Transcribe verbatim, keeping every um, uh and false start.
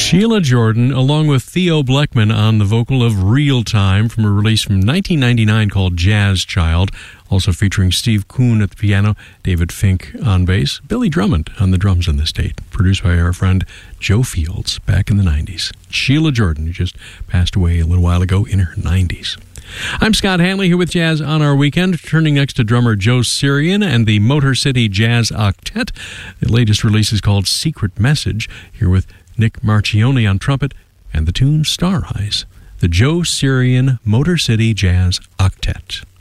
Sheila Jordan, along with Theo Bleckman on the vocal of Real Time from a release from nineteen ninety-nine called Jazz Child, also featuring Steve Kuhn at the piano, David Fink on bass, Billy Drummond on the drums in this tape, produced by our friend Joe Fields back in the nineties. Sheila Jordan, who just passed away a little while ago in her nineties. I'm Scott Hanley here with Jazz on Our Weekend, turning next to drummer Joe Sirian and the Motor City Jazz Octet. The latest release is called Secret Message, here with Nick Marchione on trumpet and the tune Star Eyes. The Joe Sirian Motor City Jazz Octet.